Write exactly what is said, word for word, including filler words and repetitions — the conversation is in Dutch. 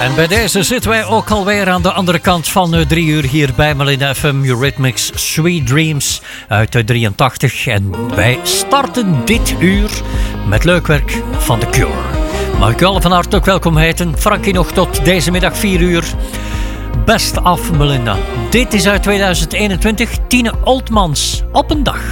En bij deze zitten wij ook alweer aan de andere kant van uh, drie uur hier bij Melinda F M Eurythmics Sweet Dreams uit uh, drieëntachtig. En wij starten dit uur met leuk werk van The Cure. Mag ik u allen van harte ook welkom heten. Frankie nog tot deze middag vier uur. Best af Melinda. Dit is uit tweeduizend eenentwintig. Tine Oldmans op een dag.